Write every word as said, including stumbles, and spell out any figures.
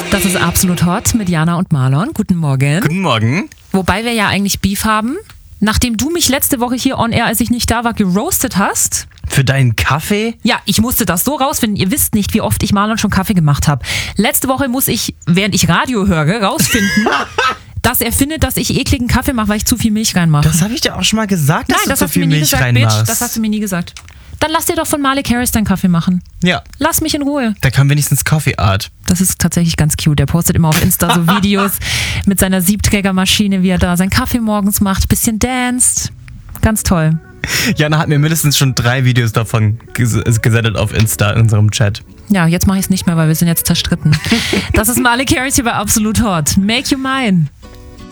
Das ist Absolut Hot mit Jana und Marlon. Guten Morgen. Guten Morgen. Wobei wir ja eigentlich Beef haben. Nachdem du mich letzte Woche hier on air, als ich nicht da war, geroastet hast. Für deinen Kaffee? Ja, ich musste das so rausfinden. Ihr wisst nicht, wie oft ich Marlon schon Kaffee gemacht habe. Letzte Woche muss ich, während ich Radio höre, rausfinden, dass er findet, dass ich ekligen Kaffee mache, weil ich zu viel Milch reinmache. Das habe ich dir auch schon mal gesagt, dass Nein, du das zu hast du viel mir nie Milch gesagt, reinmachst. Bitch. Das hast du mir nie gesagt. Dann lass dir doch von Malik Harris deinen Kaffee machen. Ja. Lass mich in Ruhe. Da kann wenigstens Coffee Art. Das ist tatsächlich ganz cute. Der postet immer auf Insta so Videos mit seiner Siebträgermaschine, wie er da seinen Kaffee morgens macht, bisschen danced. Ganz toll. Jana hat mir mindestens schon drei Videos davon ges- gesendet auf Insta in unserem Chat. Ja, jetzt mache ich es nicht mehr, weil wir sind jetzt zerstritten. Das ist Malik Harris hier bei Absolut Hot. Make you mine.